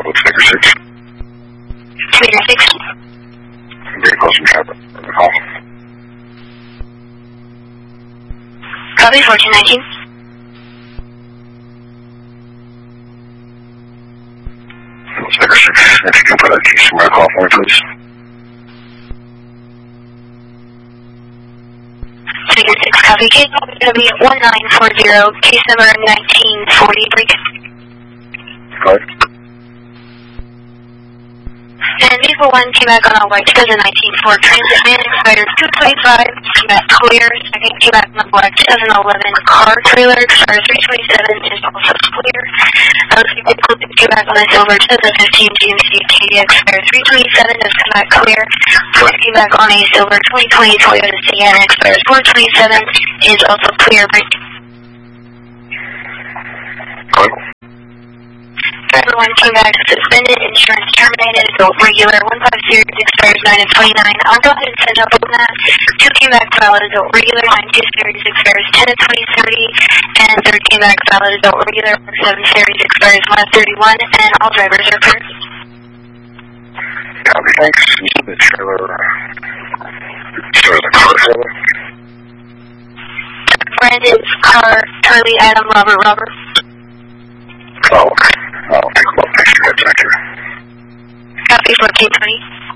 Bravo, figure 6. Figure 6. Vehicles in traffic. Call. Copy, 1419. Figure 6. If you can put a QCY call for me, please. Figure 6, copy. Case number is going to be 1940, case number 1943. Go ahead. And vehicle 1 came back on all white, 2019 Ford Transit, man expired 225, came back clear. Second came back on black, 2011 car trailer, expired 327, is also clear. Vehicle 2 came back on a silver, 2015 GMC Acadia, expired 327, is come back clear. Ford came back on a silver, 2020 Toyota Sienna, expired 427, is also clear. Go ahead. Driver 1 came back suspended, insurance terminated, adult regular, 15 series expires 9 of 29. I'll go ahead and send up on that. 2 came back valid, adult regular, 92 series expires 10 of 2030, and 3 came back valid, adult regular, 7 series expires 1 of 31, and all drivers are clear. Copy, thanks. The trailer, the car trailer. Brandon's car, Charlie, Adam, Robert. Oh, okay. I'll take a look. Thanks for your attention. Copy, 1420.